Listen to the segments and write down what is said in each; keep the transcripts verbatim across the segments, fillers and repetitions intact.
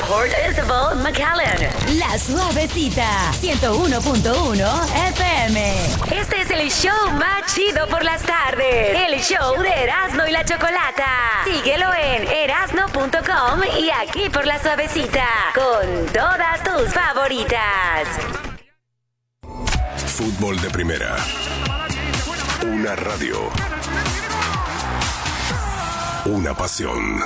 Port Isabel, McAllen. La Suavecita, ciento uno punto uno F M. Este es el show más chido por las tardes. El show de Erasmo y la Chocolata. Síguelo en erasmo punto com y aquí por La Suavecita. Con todas tus favoritas. Fútbol de primera. Una radio. Una pasión.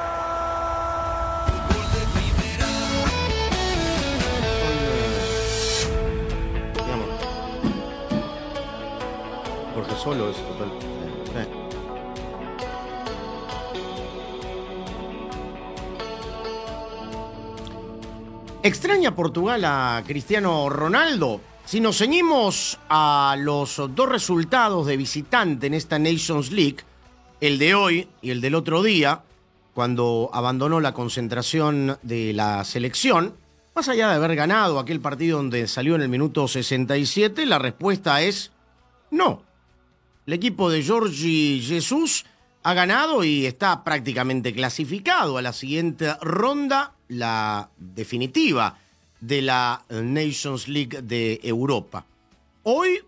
Porque solo es total. Eh. ¿Extraña Portugal a Cristiano Ronaldo? Si nos ceñimos a los dos resultados de visitante en esta Nations League, el de hoy y el del otro día, cuando abandonó la concentración de la selección, más allá de haber ganado aquel partido donde salió en el minuto sesenta y siete, la respuesta es no. El equipo de Jorge Jesus ha ganado y está prácticamente clasificado a la siguiente ronda, la definitiva de la Nations League de Europa. Hoy,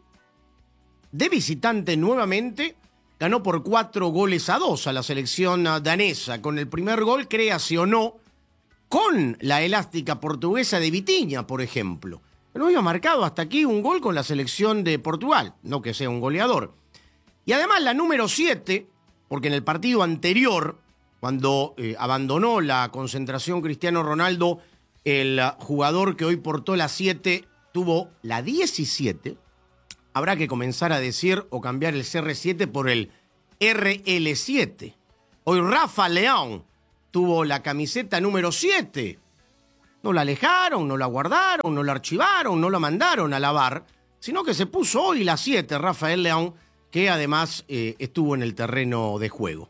de visitante nuevamente, ganó por cuatro goles a dos a la selección danesa. Con el primer gol creacionó con la elástica portuguesa de Vitinha, por ejemplo. No había marcado hasta aquí un gol con la selección de Portugal, no que sea un goleador. Y además la número siete, porque en el partido anterior, cuando eh, abandonó la concentración Cristiano Ronaldo, el jugador que hoy portó la siete tuvo la diecisiete. Habrá que comenzar a decir o cambiar el C R siete por el R L siete. Hoy Rafa León tuvo la camiseta número siete. No la alejaron, no la guardaron, no la archivaron, no la mandaron a lavar, sino que se puso hoy la siete, Rafael León, que además eh, estuvo en el terreno de juego.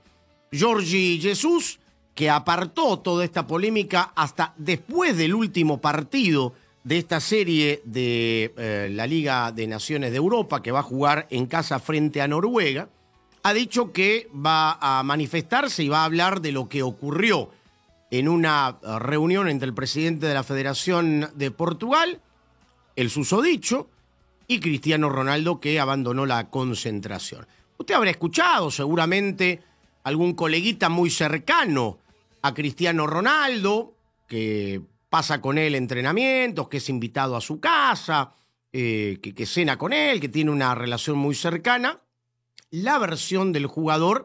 Jorge Jesus, que apartó toda esta polémica hasta después del último partido de esta serie de eh, la Liga de Naciones de Europa, que va a jugar en casa frente a Noruega, ha dicho que va a manifestarse y va a hablar de lo que ocurrió en una reunión entre el presidente de la Federación de Portugal, el susodicho, y Cristiano Ronaldo, que abandonó la concentración. Usted habrá escuchado seguramente algún coleguita muy cercano a Cristiano Ronaldo, que pasa con él entrenamientos, que es invitado a su casa, eh, que, que cena con él, que tiene una relación muy cercana. La versión del jugador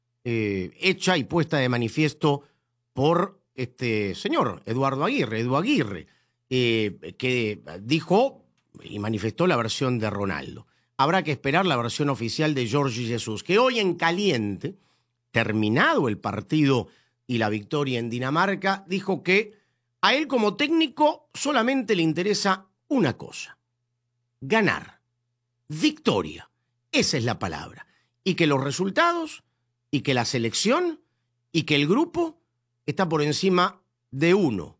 eh, hecha y puesta de manifiesto por este señor, Eduardo Aguirre, Edu Aguirre, eh, que dijo y manifestó la versión de Ronaldo. Habrá que esperar la versión oficial de Jorge Jesus, que hoy en caliente, terminado el partido y la victoria en Dinamarca, dijo que a él como técnico solamente le interesa una cosa: ganar, victoria, esa es la palabra, y que los resultados, y que la selección, y que el grupo está por encima de uno.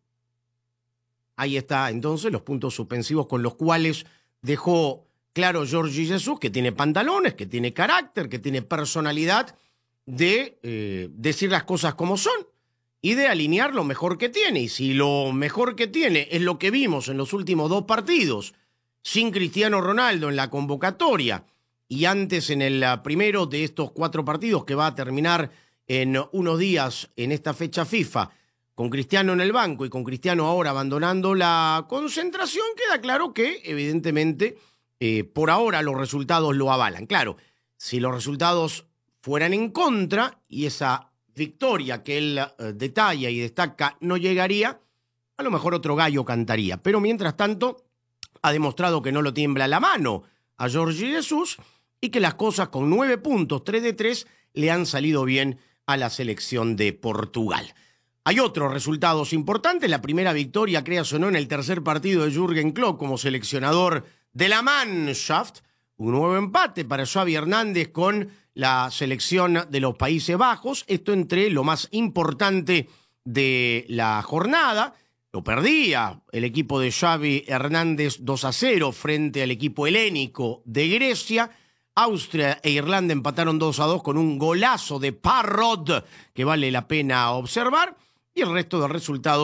Ahí está entonces los puntos suspensivos con los cuales dejó claro Jorge Jesus que tiene pantalones, que tiene carácter, que tiene personalidad de eh, decir las cosas como son y de alinear lo mejor que tiene. Y si lo mejor que tiene es lo que vimos en los últimos dos partidos, sin Cristiano Ronaldo en la convocatoria y antes en el primero de estos cuatro partidos que va a terminar en unos días en esta fecha FIFA, con Cristiano en el banco y con Cristiano ahora abandonando la concentración, queda claro que evidentemente eh, por ahora los resultados lo avalan. Claro, si los resultados fueran en contra y esa victoria que él eh, detalla y destaca no llegaría, a lo mejor otro gallo cantaría. Pero mientras tanto ha demostrado que no lo tiembla la mano a Jorge Jesus y que las cosas con nueve puntos, tres de tres, le han salido bien a la selección de Portugal. Hay otros resultados importantes. La primera victoria, creas o no, en el tercer partido de Jürgen Klopp como seleccionador de la Mannschaft. Un nuevo empate para Xavi Hernández con la selección de los Países Bajos. Esto entre lo más importante de la jornada. Lo perdía el equipo de Xavi Hernández dos a cero frente al equipo helénico de Grecia. Austria e Irlanda empataron dos a dos con un golazo de Parrot que vale la pena observar. Y el resto de resultados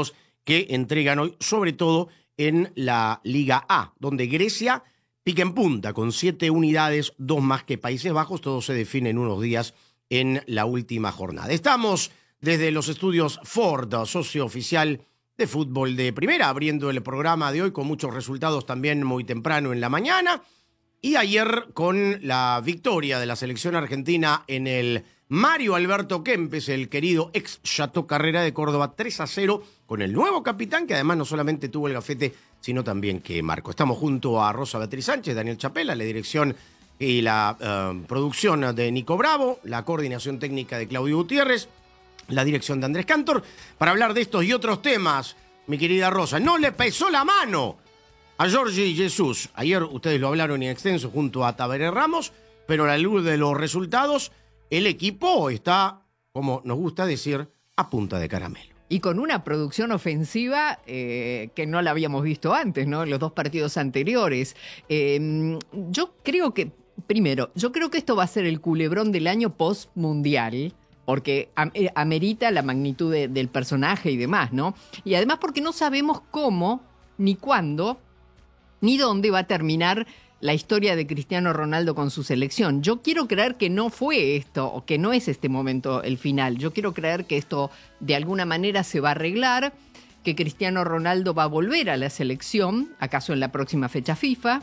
que entregan hoy, sobre todo en la Liga A, donde Grecia pica en punta con siete unidades, dos más que Países Bajos. Todo se define en unos días en la última jornada. Estamos desde los estudios Ford, socio oficial de fútbol de primera, abriendo el programa de hoy con muchos resultados también muy temprano en la mañana. Y ayer con la victoria de la selección argentina en el Mario Alberto Kempes, el querido ex Chateau Carrera de Córdoba, tres a cero, con el nuevo capitán, que además no solamente tuvo el gafete, sino también que marcó. Estamos junto a Rosa Beatriz Sánchez, Daniel Chapela, la dirección y la uh, producción de Nico Bravo, la coordinación técnica de Claudio Gutiérrez, la dirección de Andrés Cantor, para hablar de estos y otros temas. Mi querida Rosa, no le pesó la mano a Jorge Jesús. Ayer ustedes lo hablaron en extenso junto a Tabaré Ramos, pero a la luz de los resultados, el equipo está, como nos gusta decir, a punta de caramelo. Y con una producción ofensiva eh, que no la habíamos visto antes, ¿no? En los dos partidos anteriores. Eh, yo creo que, primero, yo creo que esto va a ser el culebrón del año post-mundial, porque amerita la magnitud de, del personaje y demás, ¿no? Y además porque no sabemos cómo, ni cuándo, ni dónde va a terminar la historia de Cristiano Ronaldo con su selección. Yo quiero creer que no fue esto, o que no es este momento el final. Yo quiero creer que esto de alguna manera se va a arreglar, que Cristiano Ronaldo va a volver a la selección, acaso en la próxima fecha FIFA,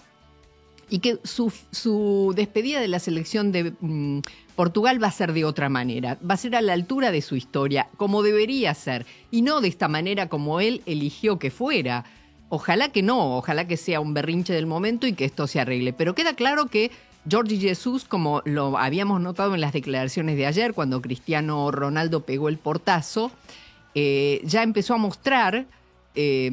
y que su, su despedida de la selección de mmm, Portugal va a ser de otra manera. Va a ser a la altura de su historia, como debería ser, y no de esta manera como él eligió que fuera. Ojalá que no, ojalá que sea un berrinche del momento y que esto se arregle. Pero queda claro que Jorge Jesús, como lo habíamos notado en las declaraciones de ayer, cuando Cristiano Ronaldo pegó el portazo, eh, ya empezó a mostrar eh,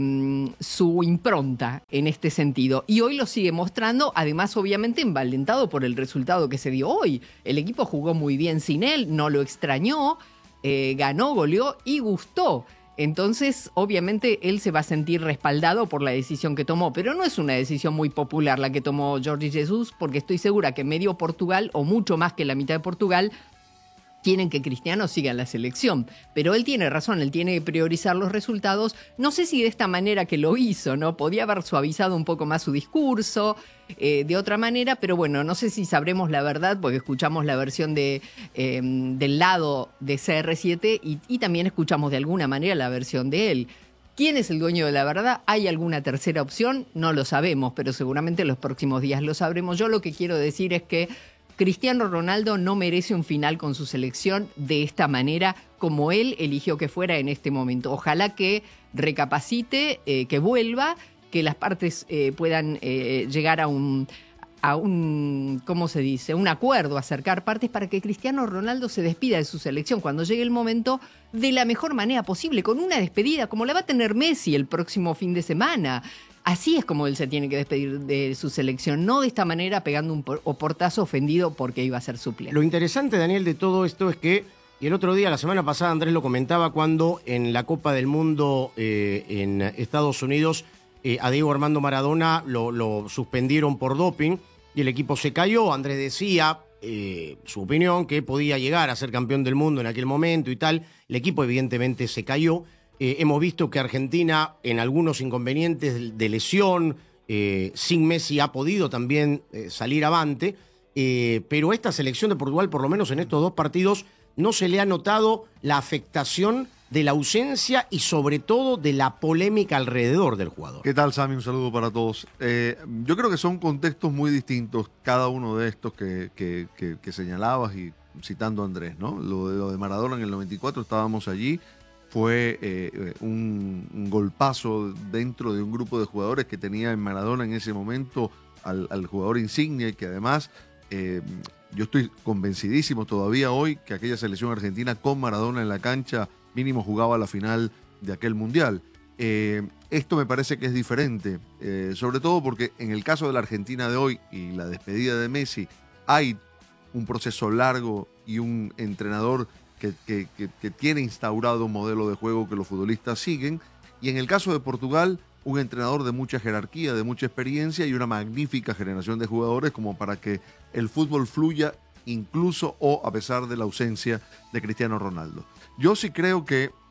su impronta en este sentido. Y hoy lo sigue mostrando, además obviamente envalentado por el resultado que se dio hoy. El equipo jugó muy bien sin él, no lo extrañó, eh, ganó, goleó y gustó. Entonces, obviamente, él se va a sentir respaldado por la decisión que tomó, pero no es una decisión muy popular la que tomó Jorge Jesús, porque estoy segura que medio Portugal, o mucho más que la mitad de Portugal, quieren que Cristiano siga en la selección. Pero él tiene razón, él tiene que priorizar los resultados. No sé si de esta manera que lo hizo, ¿no? Podía haber suavizado un poco más su discurso, eh, de otra manera, pero bueno, no sé si sabremos la verdad, porque escuchamos la versión de, eh, del lado de C R siete y, y también escuchamos de alguna manera la versión de él. ¿Quién es el dueño de la verdad? ¿Hay alguna tercera opción? No lo sabemos, pero seguramente en los próximos días lo sabremos. Yo lo que quiero decir es que Cristiano Ronaldo no merece un final con su selección de esta manera, como él eligió que fuera en este momento. Ojalá que recapacite, eh, que vuelva, que las partes eh, puedan eh, llegar a un, a un, ¿cómo se dice?, un acuerdo, acercar partes para que Cristiano Ronaldo se despida de su selección cuando llegue el momento de la mejor manera posible, con una despedida como la va a tener Messi el próximo fin de semana. Así es como él se tiene que despedir de su selección, no de esta manera pegando un portazo ofendido porque iba a ser suplente. Lo interesante, Daniel, de todo esto es que, y el otro día, la semana pasada, Andrés lo comentaba cuando en la Copa del Mundo eh, en Estados Unidos eh, a Diego Armando Maradona lo, lo suspendieron por doping y el equipo se cayó. Andrés decía eh, su opinión, que podía llegar a ser campeón del mundo en aquel momento y tal. El equipo evidentemente se cayó. Eh, hemos visto que Argentina, en algunos inconvenientes de lesión, eh, sin Messi ha podido también eh, salir avante, eh, pero esta selección de Portugal, por lo menos en estos dos partidos, no se le ha notado la afectación de la ausencia y sobre todo de la polémica alrededor del jugador. ¿Qué tal, Sammy? Un saludo para todos. Eh, yo creo que son contextos muy distintos cada uno de estos que, que, que, que señalabas y citando a Andrés, ¿no? Lo de, lo de Maradona en el noventa y cuatro, estábamos allí. Fue eh, un, un golpazo dentro de un grupo de jugadores que tenía en Maradona en ese momento al, al jugador insignia y que además eh, yo estoy convencidísimo todavía hoy que aquella selección argentina con Maradona en la cancha mínimo jugaba la final de aquel mundial. Eh, esto me parece que es diferente, eh, sobre todo porque en el caso de la Argentina de hoy y la despedida de Messi hay un proceso largo y un entrenador Que, que, que, que tiene instaurado un modelo de juego que los futbolistas siguen, y en el caso de Portugal, un entrenador de mucha jerarquía, de mucha experiencia y una magnífica generación de jugadores como para que el fútbol fluya incluso o a pesar de la ausencia de Cristiano Ronaldo. Yo sí creo que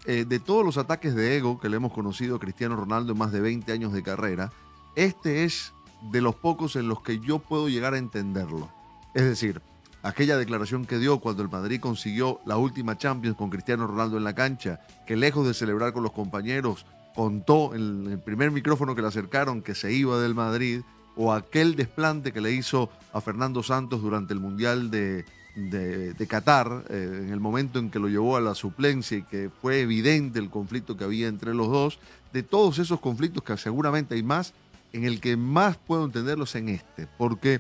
eh, de todos los ataques de ego que le hemos conocido a Cristiano Ronaldo en más de veinte años de carrera, este es de los pocos en los que yo puedo llegar a entenderlo. Es decir, aquella declaración que dio cuando el Madrid consiguió la última Champions con Cristiano Ronaldo en la cancha, que lejos de celebrar con los compañeros, contó en el primer micrófono que le acercaron que se iba del Madrid, o aquel desplante que le hizo a Fernando Santos durante el Mundial de, de, de Qatar, eh, en el momento en que lo llevó a la suplencia y que fue evidente el conflicto que había entre los dos. De todos esos conflictos, que seguramente hay más, en el que más puedo entenderlos en este, porque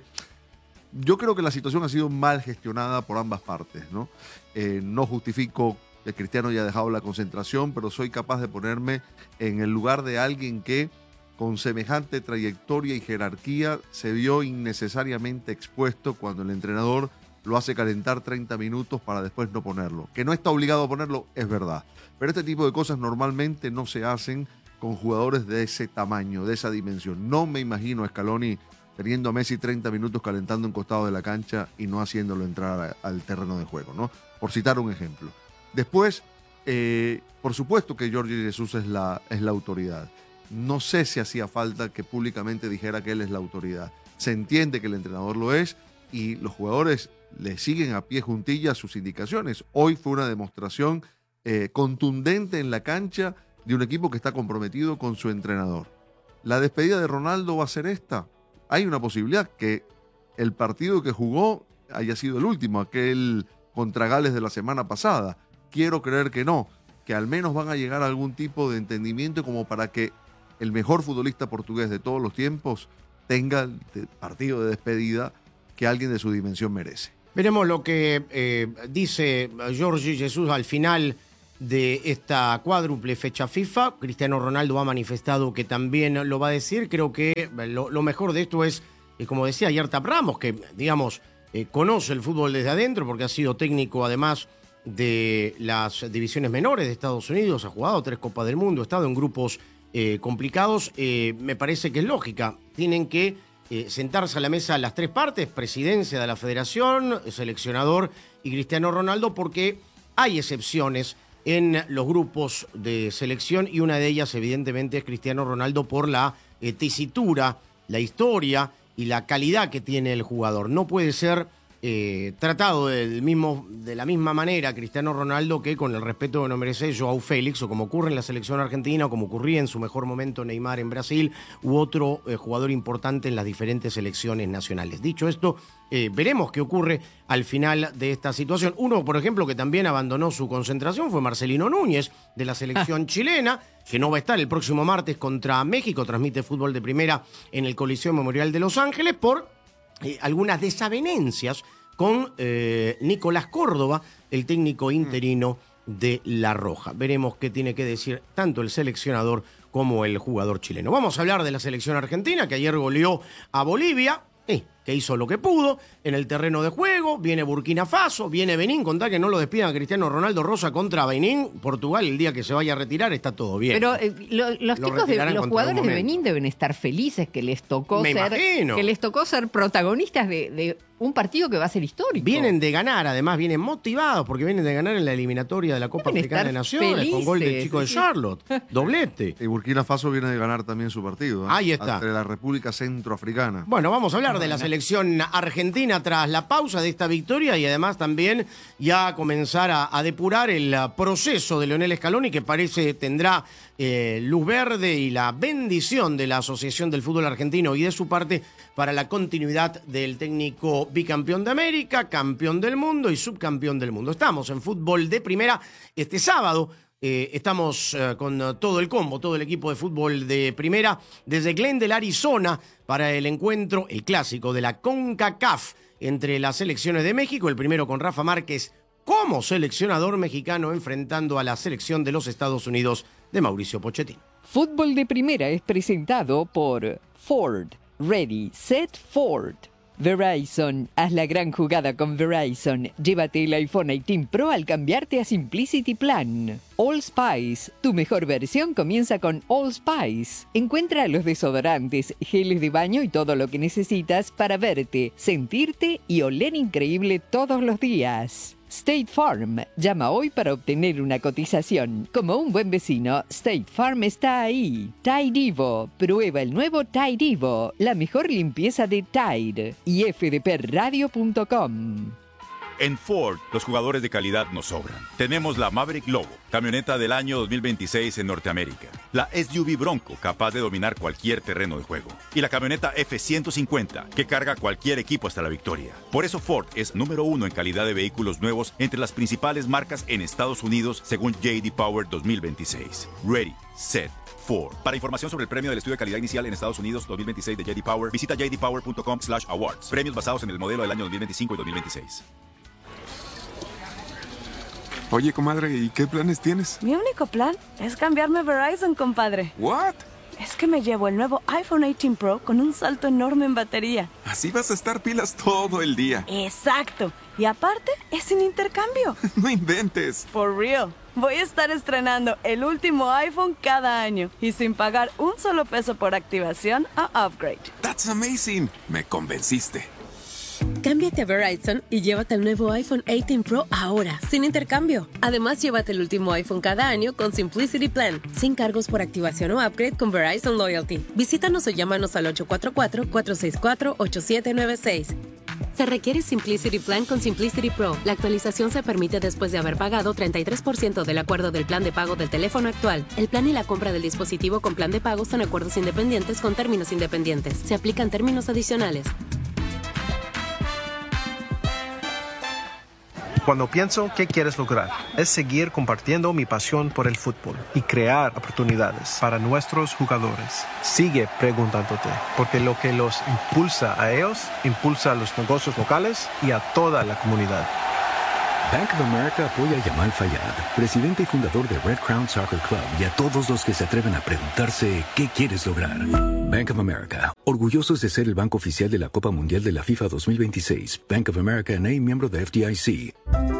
yo creo que la situación ha sido mal gestionada por ambas partes, ¿no? Eh, no justifico que Cristiano haya dejado la concentración, pero soy capaz de ponerme en el lugar de alguien que, con semejante trayectoria y jerarquía, se vio innecesariamente expuesto cuando el entrenador lo hace calentar treinta minutos para después no ponerlo. Que no está obligado a ponerlo, es verdad. Pero este tipo de cosas normalmente no se hacen con jugadores de ese tamaño, de esa dimensión. No me imagino a Scaloni teniendo a Messi treinta minutos calentando un costado de la cancha y no haciéndolo entrar a, al terreno de juego, ¿no? Por citar un ejemplo. Después, eh, por supuesto que Jorge Jesús es la, es la autoridad. No sé si hacía falta que públicamente dijera que él es la autoridad. Se entiende que el entrenador lo es y los jugadores le siguen a pie juntillas sus indicaciones. Hoy fue una demostración eh, contundente en la cancha de un equipo que está comprometido con su entrenador. ¿La despedida de Ronaldo va a ser esta? Hay una posibilidad que el partido que jugó haya sido el último, aquel contra Gales de la semana pasada. Quiero creer que no, que al menos van a llegar a algún tipo de entendimiento como para que el mejor futbolista portugués de todos los tiempos tenga el partido de despedida que alguien de su dimensión merece. Veremos lo que eh, dice Jorge Jesús al final de esta cuádruple fecha FIFA. Cristiano Ronaldo ha manifestado que también lo va a decir. Creo que lo, lo mejor de esto es, eh, como decía ayer Tap Ramos, que digamos eh, conoce el fútbol desde adentro porque ha sido técnico además de las divisiones menores de Estados Unidos, ha jugado tres Copas del Mundo, ha estado en grupos eh, complicados. Eh, me parece que es lógica. Tienen que eh, sentarse a la mesa las tres partes, presidencia de la federación, seleccionador y Cristiano Ronaldo, porque hay excepciones en los grupos de selección y una de ellas evidentemente es Cristiano Ronaldo por la eh, tesitura, la historia y la calidad que tiene el jugador. No puede ser eh, tratado del mismo, de la misma manera Cristiano Ronaldo que con el respeto que no merece Joao Félix, o como ocurre en la selección argentina, o como ocurría en su mejor momento Neymar en Brasil, u otro eh, jugador importante en las diferentes selecciones nacionales. Dicho esto, eh, veremos qué ocurre al final de esta situación. Uno, por ejemplo, que también abandonó su concentración fue Marcelino Núñez, de la selección ah. chilena, que no va a estar el próximo martes contra México. Transmite fútbol de primera en el Coliseo Memorial de Los Ángeles por eh, algunas desavenencias con eh, Nicolás Córdoba, el técnico interino de La Roja. Veremos qué tiene que decir tanto el seleccionador como el jugador chileno. Vamos a hablar de la selección argentina, que ayer goleó a Bolivia, eh, que hizo lo que pudo en el terreno de juego. Viene Burkina Faso, viene Benín. Contá que no lo despidan a Cristiano Ronaldo Rosa contra Benín. Portugal, el día que se vaya a retirar, está todo bien. Pero eh, lo, los Lo chicos, de, retirarán los contra jugadores un de momento. Benín deben estar felices que les tocó Me ser imagino. que les tocó ser protagonistas de, de un partido que va a ser histórico. Vienen de ganar, además, vienen motivados porque vienen de ganar en la eliminatoria de la Copa Deben Africana de estar Naciones con gol del felices, chico de sí. Charlotte. Doblete. Y Burkina Faso viene de ganar también su partido, ¿eh? Ahí está. Ante la República Centroafricana. Bueno, vamos a hablar de la selección argentina tras la pausa de esta victoria y además también ya comenzar a, a depurar el uh, proceso de Lionel Scaloni, que parece tendrá eh, luz verde y la bendición de la Asociación del Fútbol Argentino y de su parte para la continuidad del técnico bicampeón de América, campeón del mundo y subcampeón del mundo. Estamos en fútbol de primera este sábado. Eh, estamos eh, con uh, todo el combo, todo el equipo de fútbol de primera desde Glendale, Arizona, para el encuentro, el clásico de la CONCACAF entre las selecciones de México, el primero con Rafa Márquez como seleccionador mexicano enfrentando a la selección de los Estados Unidos de Mauricio Pochettino. Fútbol de Primera es presentado por Ford. Ready, Set, Ford. Verizon. Haz la gran jugada con Verizon. Llévate el iPhone dieciocho Pro al cambiarte a Simplicity Plan. All Spice. Tu mejor versión comienza con All Spice. Encuentra los desodorantes, geles de baño y todo lo que necesitas para verte, sentirte y oler increíble todos los días. State Farm. Llama hoy para obtener una cotización. Como un buen vecino, State Farm está ahí. Tide Evo. Prueba el nuevo Tide Evo. La mejor limpieza de Tide. Y f d p radio punto com. En Ford, los jugadores de calidad nos sobran. Tenemos la Maverick Lobo, camioneta del año dos mil veintiséis en Norteamérica. La S U V Bronco, capaz de dominar cualquier terreno de juego. Y la camioneta F ciento cincuenta, que carga cualquier equipo hasta la victoria. Por eso Ford es número uno en calidad de vehículos nuevos entre las principales marcas en Estados Unidos, según J D Power dos mil veintiséis. Ready, set, Ford. Para información sobre el premio del estudio de calidad inicial en Estados Unidos dos mil veintiséis de J D Power, visita j d power punto com slash awards. Premios basados en el modelo del año dos mil veinticinco y dos mil veintiséis. Oye, comadre, ¿y qué planes tienes? Mi único plan es cambiarme a Verizon, compadre. ¿What? Es que me llevo el nuevo iPhone dieciocho Pro con un salto enorme en batería. Así vas a estar pilas todo el día. Exacto. Y aparte, es sin intercambio. No inventes. For real. Voy a estar estrenando el último iPhone cada año y sin pagar un solo peso por activación o upgrade. That's amazing. Me convenciste. Cámbiate a Verizon y llévate el nuevo iPhone dieciocho Pro ahora, sin intercambio. Además, llévate el último iPhone cada año con Simplicity Plan, sin cargos por activación o upgrade con Verizon Loyalty. Visítanos o llámanos al ocho cuatro cuatro, cuatro seis cuatro, ocho siete nueve seis. Se requiere Simplicity Plan con Simplicity Pro. La actualización se permite después de haber pagado treinta y tres por ciento del acuerdo del plan de pago del teléfono actual. El plan y la compra del dispositivo con plan de pago son acuerdos independientes con términos independientes. Se aplican términos adicionales. Cuando pienso qué quieres lograr, es seguir compartiendo mi pasión por el fútbol y crear oportunidades para nuestros jugadores. Sigue preguntándote, porque lo que los impulsa a ellos, impulsa a los negocios locales y a toda la comunidad. Bank of America apoya a Yamal Fayad, presidente y fundador de Red Crown Soccer Club, y a todos los que se atreven a preguntarse qué quieres lograr. Bank of America, orgullosos de ser el banco oficial de la Copa Mundial de la FIFA dos mil veintiséis. Bank of America N A, miembro de F D I C.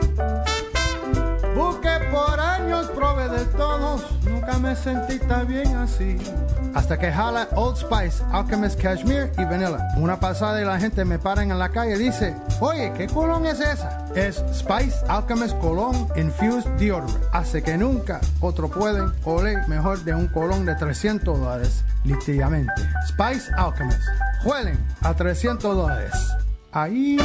Busqué por años, probé de todos, nunca me sentí tan bien así. Hasta que jala Old Spice, Alchemist Cashmere y Vanilla. Una pasada y la gente me paran en la calle y dice, oye, ¿qué colón es esa? Es Spice Alchemist Cologne Infused Deodorant. Hace que nunca otro pueden oler mejor de un colón de trescientos dólares. Literalmente. Spice Alchemist. Huelen a trescientos dólares. Ahí...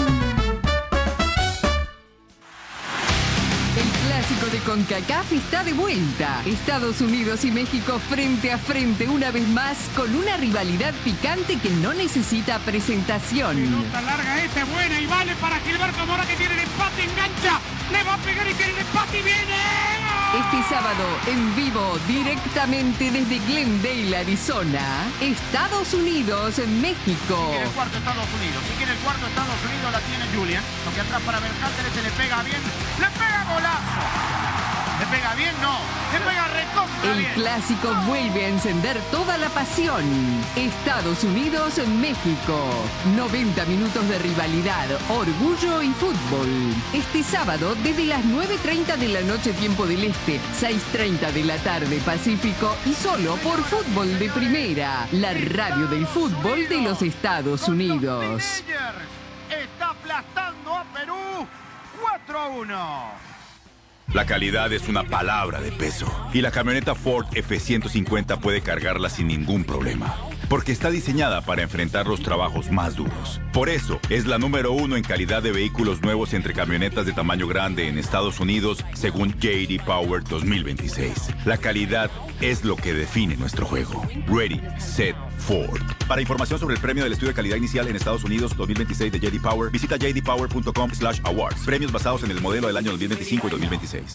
El clásico de CONCACAF está de vuelta. Estados Unidos y México frente a frente una vez más con una rivalidad picante que no necesita presentación. Pelota larga esta, buena y vale para Gilberto Mora que tiene el empate, engancha, le va a pegar y tiene el empate y viene. Este sábado, en vivo, directamente desde Glendale, Arizona, Estados Unidos, México. Si quiere el cuarto Estados Unidos, si quiere el cuarto Estados Unidos la tiene Julian, porque atrás para Bercánteres se le pega bien, le pega golazo. ¿Le pega bien? No. Le pega recontra El bien. clásico vuelve a encender toda la pasión. Estados Unidos, México. noventa minutos de rivalidad, orgullo y fútbol. Este sábado desde las nueve treinta de la noche tiempo del Este, seis treinta de la tarde Pacífico y solo por Fútbol de Primera, la radio del fútbol de los Estados Unidos. Está aplastando a Perú cuatro a uno. La calidad es una palabra de peso y la camioneta Ford F ciento cincuenta puede cargarla sin ningún problema, porque está diseñada para enfrentar los trabajos más duros. Por eso es la número uno en calidad de vehículos nuevos entre camionetas de tamaño grande en Estados Unidos, según J D Power dos mil veintiséis. La calidad es lo que define nuestro juego. Ready, set, Ford. Para información sobre el premio del estudio de calidad inicial en Estados Unidos dos mil veintiséis de J D Power, visita j d power punto com slash awards. Premios basados en el modelo del año dos mil veinticinco y dos mil veintiséis.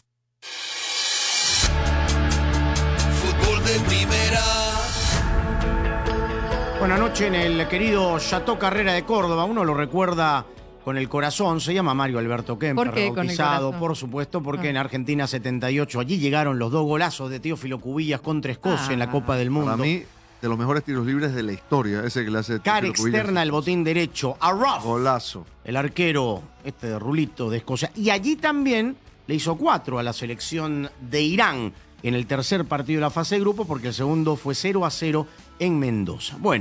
Fútbol de Primera. Buenas noches en el querido Chateau Carrera de Córdoba. Uno lo recuerda con el corazón. Se llama Mario Alberto Kemper, ¿Por qué con el bautizado, corazón? por supuesto, porque Ah. en Argentina setenta y ocho, allí llegaron los dos golazos de Teófilo Cubillas contra Escocia Ah. en la Copa del Mundo. Para mí, de los mejores tiros libres de la historia, ese que le hace Cara Teófilo Cubillas. externa al botín derecho. A Ruff, Golazo. el arquero este de Rulito de Escocia. Y allí también le hizo cuatro a la selección de Irán en el tercer partido de la fase de grupo, porque el segundo fue cero a cero en Mendoza. Bueno,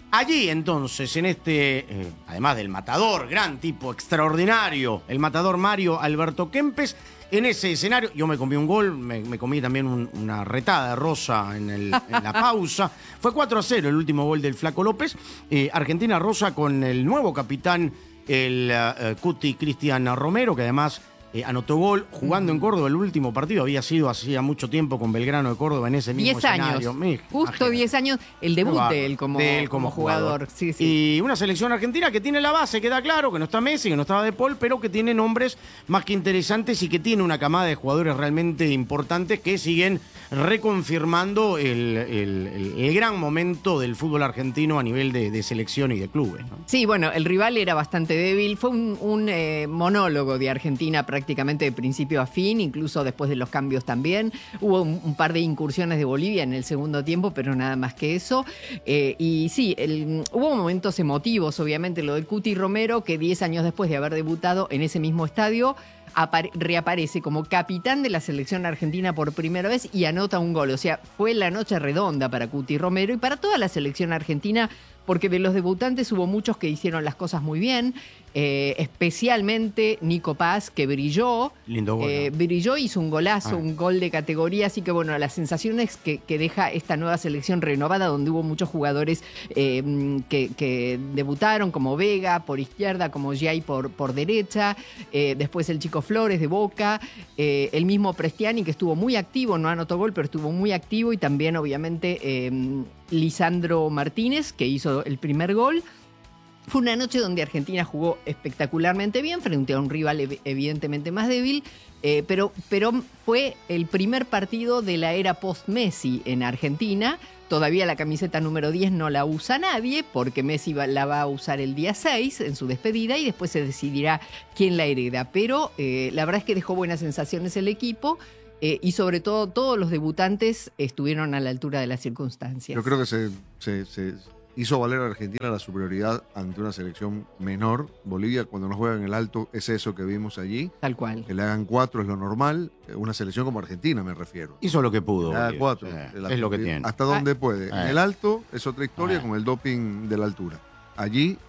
Allí entonces, en este, eh, además del matador, gran tipo, extraordinario, el matador Mario Alberto Kempes, en ese escenario yo me comí un gol, me, me comí también un, una retada de Rosa en, el, en la pausa. Fue cuatro a cero el último gol del Flaco López. Eh, Argentina Rosa con el nuevo capitán, el uh, Cuti Cristian Romero, que además eh, anotó gol jugando en Córdoba. El último partido había sido hacía mucho tiempo con Belgrano de Córdoba en ese mismo diez escenario. años, Me, justo diez años, el debut de él como, de él como, como jugador. jugador. Sí, sí. Y una selección argentina que tiene la base, queda claro, que no está Messi, que no estaba De Paul, pero que tiene nombres más que interesantes y que tiene una camada de jugadores realmente importantes que siguen reconfirmando el, el, el, el gran momento del fútbol argentino a nivel de, de selección y de clubes, ¿no? Sí, bueno, el rival era bastante débil. Fue un, un eh, monólogo de Argentina prácticamente de principio a fin, incluso después de los cambios también. Hubo un, un par de incursiones de Bolivia en el segundo tiempo, pero nada más que eso. Eh, y sí, el, hubo momentos emotivos, obviamente, lo del Cuti Romero, que diez años después de haber debutado en ese mismo estadio, reaparece como capitán de la selección argentina por primera vez y anota un gol. O sea, fue la noche redonda para Cuti Romero y para toda la selección argentina, porque de los debutantes hubo muchos que hicieron las cosas muy bien, eh, especialmente Nico Paz, que brilló. Lindo gol. Eh, brilló, hizo un golazo, Ah. un gol de categoría, así que bueno, las sensaciones que, que deja esta nueva selección renovada, donde hubo muchos jugadores eh, que, que debutaron, como Vega por izquierda, como Giai por, por derecha, eh, después el Chico Flores de Boca, eh, el mismo Prestiani, que estuvo muy activo, no anotó gol, pero estuvo muy activo, y también obviamente eh, Lisandro Martínez, que hizo el primer gol. Fue una noche donde Argentina jugó espectacularmente bien frente a un rival ev- evidentemente más débil, eh, pero, pero fue el primer partido de la era post-Messi en Argentina. Todavía la camiseta número diez no la usa nadie, porque Messi va, la va a usar el día seis en su despedida y después se decidirá quién la hereda. Pero eh, la verdad es que dejó buenas sensaciones el equipo. Eh, y sobre todo, todos los debutantes estuvieron a la altura de las circunstancias. Yo creo que se, se, se hizo valer a Argentina la superioridad ante una selección menor. Bolivia, cuando no juega en el alto, es eso que vimos allí. Tal cual. Que le hagan cuatro es lo normal. Una selección como Argentina, me refiero. Hizo lo que pudo. Le haga Bolivia. cuatro. Sí, La- es lo que tiene. Hasta donde Ah. puede. Eh. En el alto es otra historia Eh. con el doping de la altura. Allí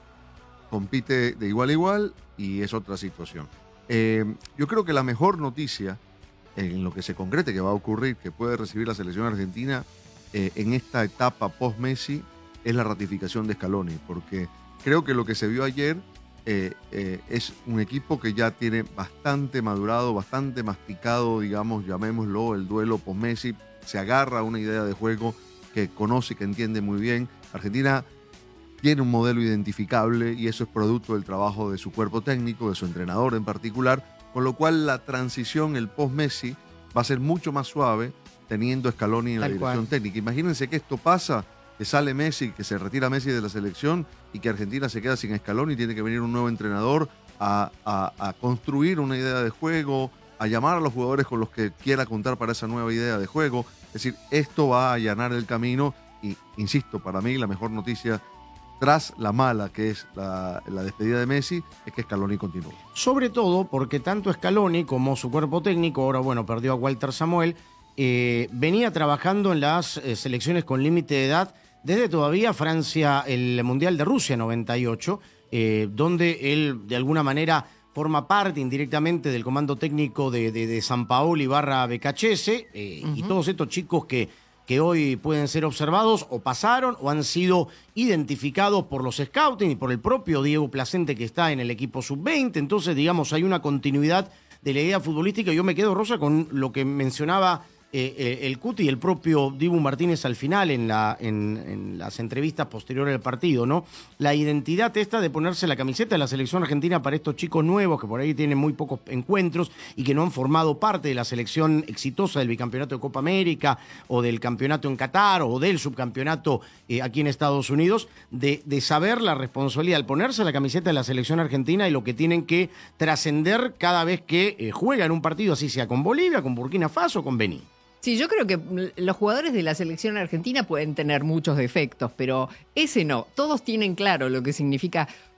compite de igual a igual y es otra situación. Eh, yo creo que la mejor noticia en lo que se concrete que va a ocurrir, que puede recibir la selección argentina eh, en esta etapa post-Messi, es la ratificación de Scaloni, porque creo que lo que se vio ayer eh, eh, es un equipo que ya tiene bastante madurado, bastante masticado, digamos, llamémoslo, el duelo post-Messi, se agarra a una idea de juego que conoce, que entiende muy bien. Argentina tiene un modelo identificable y eso es producto del trabajo de su cuerpo técnico, de su entrenador en particular, con lo cual la transición, el post-Messi, va a ser mucho más suave teniendo a Scaloni en la Tal dirección cual. técnica. Imagínense que esto pasa, que sale Messi, que se retira Messi de la selección y que Argentina se queda sin Scaloni y tiene que venir un nuevo entrenador a, a- a construir una idea de juego, a llamar a los jugadores con los que quiera contar para esa nueva idea de juego. Es decir, esto va a allanar el camino y, insisto, para mí la mejor noticia tras la mala, que es la, la despedida de Messi, es que Scaloni continúa. Sobre todo porque tanto Scaloni como su cuerpo técnico, ahora bueno, perdió a Walter Samuel, eh, venía trabajando en las eh, selecciones con límite de edad desde todavía Francia, el Mundial de Rusia noventa y ocho, eh, donde él de alguna manera forma parte indirectamente del comando técnico de, de, de Sampaoli barra Becachese, eh, y todos estos chicos que, que hoy pueden ser observados o pasaron o han sido identificados por los scouting y por el propio Diego Placente, que está en el equipo sub veinte. Entonces, digamos, hay una continuidad de la idea futbolística. Yo me quedo, Rosa, con lo que mencionaba eh, eh, el Cuti y el propio Dibu Martínez al final en, la, en, en las entrevistas posteriores al partido, ¿no? La identidad esta de ponerse la camiseta de la selección argentina para estos chicos nuevos que por ahí tienen muy pocos encuentros y que no han formado parte de la selección exitosa del bicampeonato de Copa América o del campeonato en Qatar o del subcampeonato eh, aquí en Estados Unidos, de, de saber la responsabilidad al ponerse la camiseta de la selección argentina y lo que tienen que trascender cada vez que eh, juegan un partido, así sea con Bolivia, con Burkina Faso o con Benín. Sí, yo creo que los jugadores de la selección argentina pueden tener muchos defectos, pero ese no. Todos tienen claro lo que significa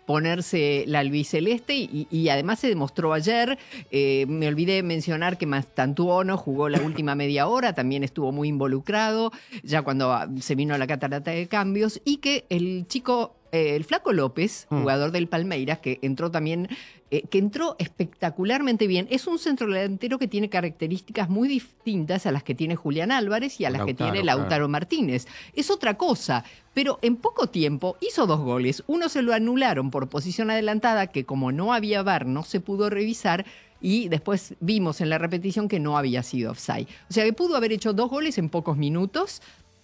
ponerse la albiceleste y, y además se demostró ayer. Eh, me olvidé mencionar que Mastantuono jugó la última media hora, también estuvo muy involucrado, ya cuando se vino la catarata de cambios, y que el chico, eh, el Flaco López, jugador del Palmeiras, que entró también, eh, que entró espectacularmente bien. Es un centrodelantero que tiene características muy distintas a las que tiene Julián Álvarez y a las Lautaro, que tiene Lautaro claro. Martínez. Es otra cosa, pero en poco tiempo hizo dos goles. Uno se lo anularon por posición adelantada, que como no había V A R no se pudo revisar, y después vimos en la repetición que no había sido offside. O sea que pudo haber hecho dos goles en pocos minutos.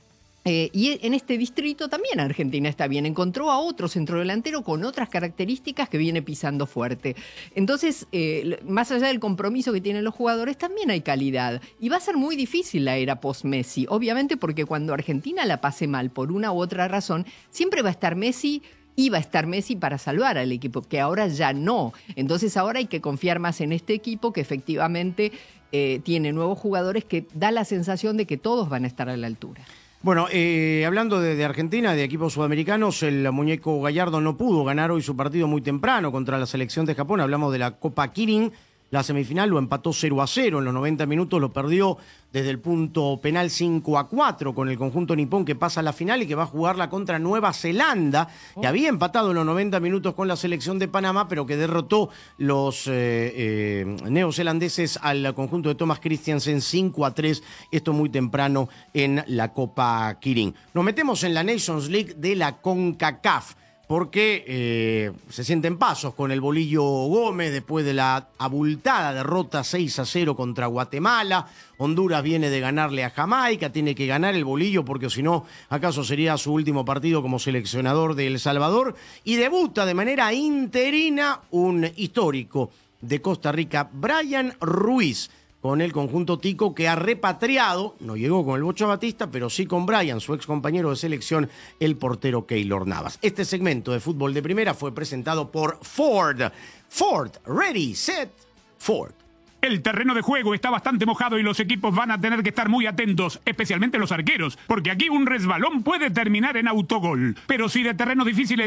Eh, y en este distrito también Argentina está bien. Encontró a otro centrodelantero con otras características que viene pisando fuerte. Entonces, eh, más allá del compromiso que tienen los jugadores, también hay calidad. Y va a ser muy difícil la era post-Messi. Obviamente porque cuando Argentina la pase mal por una u otra razón, siempre va a estar Messi... Iba a estar Messi para salvar al equipo, que ahora ya no. Entonces ahora hay que confiar más en este equipo, que efectivamente eh, tiene nuevos jugadores, que da la sensación de que todos van a estar a la altura. Bueno, eh, hablando de, de Argentina, de equipos sudamericanos, el muñeco Gallardo no pudo ganar hoy su partido muy temprano contra la selección de Japón. Hablamos de la Copa Kirin. La semifinal lo empató cero a cero, en los noventa minutos lo perdió desde el punto penal cinco a cuatro con el conjunto nipón, que pasa a la final y que va a jugarla contra Nueva Zelanda, oh. que había empatado en los noventa minutos con la selección de Panamá, pero que derrotó los eh, eh, neozelandeses al conjunto de Thomas Christiansen cinco a tres, esto muy temprano en la Copa Kirin. Nos metemos en la Nations League de la CONCACAF, porque eh, se sienten pasos con el Bolillo Gómez después de la abultada derrota seis a cero contra Guatemala. Honduras viene de ganarle a Jamaica, tiene que ganar el Bolillo porque si no, acaso sería su último partido como seleccionador de El Salvador. Y debuta de manera interina un histórico de Costa Rica, Brian Ruiz, con el conjunto tico, que ha repatriado, no llegó con el Bocho Batista, pero sí con Brian, su ex compañero de selección, el portero Keylor Navas. Este segmento de Fútbol de Primera fue presentado por Ford. Ford, ready, set, Ford. El terreno de juego está bastante mojado y los equipos van a tener que estar muy atentos, especialmente los arqueros, porque aquí un resbalón puede terminar en autogol. Pero si de terrenos difíciles